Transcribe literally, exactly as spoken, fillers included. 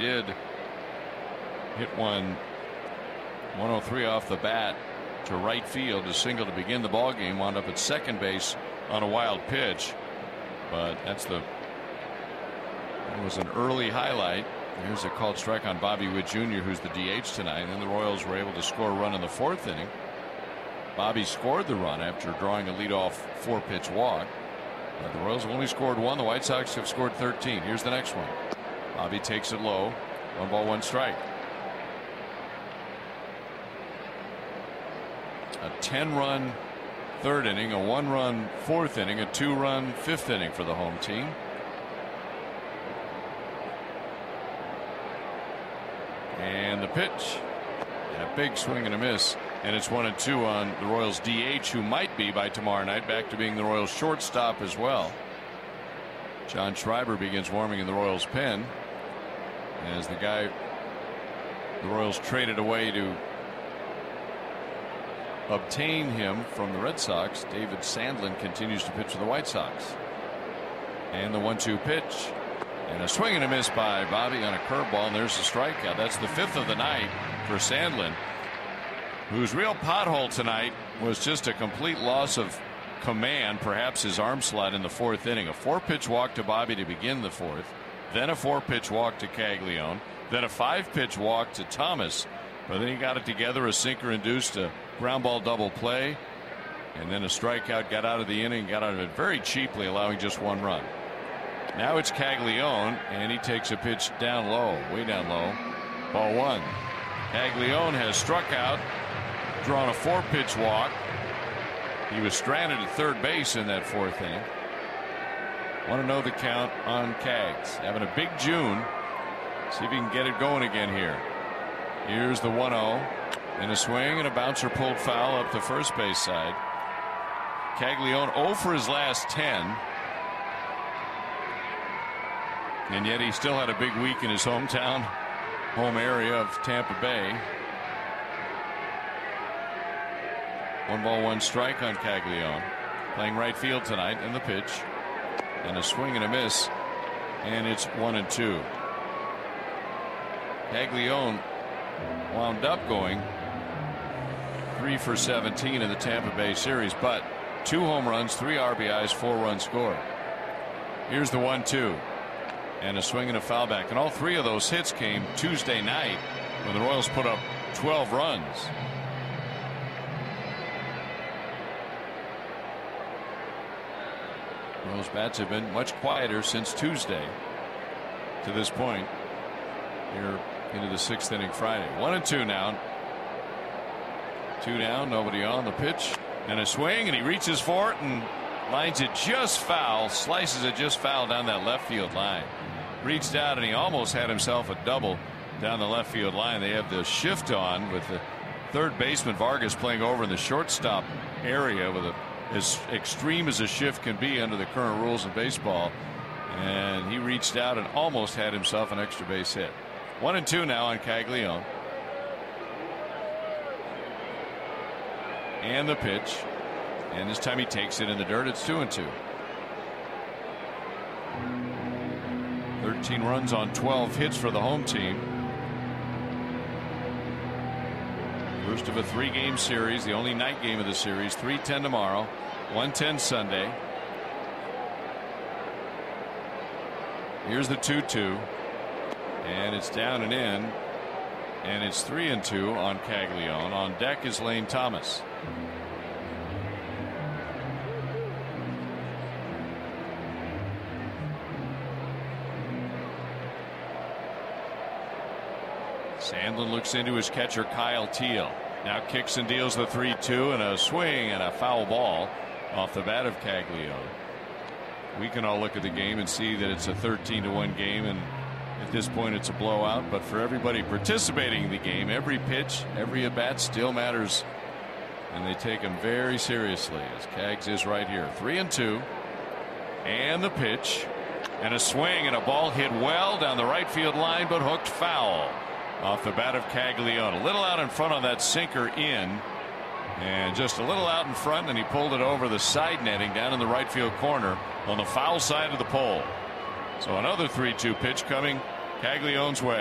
did hit one one oh three off the bat to right field, a single to begin the ball game, wound up at second base on a wild pitch. But that's the that was an early highlight. Here's a called strike on Bobby Witt Junior, who's the D H tonight. And then the Royals were able to score a run in the fourth inning. Bobby scored the run after drawing a leadoff four pitch walk. Uh, the Royals have only scored one. The White Sox have scored thirteen. Here's the next one. Bobby takes it low. One ball, one strike. A ten run third inning, a one run fourth inning, a two run fifth inning for the home team. And the pitch, and a big swing and a miss, and it's one and two on the Royals D H, who might be by tomorrow night back to being the Royals shortstop as well. John Schreiber begins warming in the Royals pen as the guy the Royals traded away to obtain him from the Red Sox, David Sandlin, continues to pitch for the White Sox. And the one two pitch, and a swing and a miss by Bobby on a curveball, and there's the strikeout. That's the fifth of the night for Sandlin, whose real pothole tonight was just a complete loss of command, perhaps his arm slot in the fourth inning. A four pitch walk to Bobby to begin the fourth, then a four pitch walk to Caglione, then a five pitch walk to Thomas, but then he got it together, a sinker induced a ground ball double play, and then a strikeout, got out of the inning, got out of it very cheaply, allowing just one run. Now it's Caglione, and he takes a pitch down low, way down low, ball one. Caglione has struck out, drawn a four pitch walk. He was stranded at third base in that fourth inning. Want to know the count on Cags. Having a big June. See if he can get it going again here. Here's the one oh. And a swing and a bouncer pulled foul up the first base side. Caglione oh for his last ten. And yet he still had a big week in his hometown, home area of Tampa Bay. One ball, one strike on Caglione. Playing right field tonight, and the pitch. And a swing and a miss. And it's one and two. Caglione wound up going three for seventeen in the Tampa Bay series, but two home runs, three R B Is, four runs scored. Here's the one two. And a swing and a foul back. And all three of those hits came Tuesday night when the Royals put up twelve runs. Royals bats have been much quieter since Tuesday to this point here into the sixth inning Friday. One and two now. Two down, nobody on. The pitch and a swing, and he reaches for it and lines it just foul, slices it just foul down that left field line. Reached out and he almost had himself a double down the left field line. They have the shift on with the third baseman Vargas playing over in the shortstop area with a as extreme as a shift can be under the current rules of baseball, and he reached out and almost had himself an extra base hit. One and two now on Caglione. And the pitch, and this time he takes it in the dirt. It's two and two. thirteen runs on twelve hits for the home team. First of a three game series, the only night game of the series. three ten tomorrow, one ten Sunday. Here's the two two, and it's down and in, and it's three and two on Caglione. On deck is Lane Thomas. Sandlin looks into his catcher Kyle Teel. Now kicks and deals the three two, and a swing and a foul ball off the bat of Caglione. We can all look at the game and see that it's a thirteen to one game, and at this point it's a blowout. But for everybody participating in the game, every pitch, every at bat still matters, and they take them very seriously, as Cags is right here. Three and two, and the pitch, and a swing and a ball hit well down the right field line, but hooked foul off the bat of Caglione. A little out in front on that sinker in, and just a little out in front, and he pulled it over the side netting down in the right field corner on the foul side of the pole. So another three two pitch coming Caglione's way.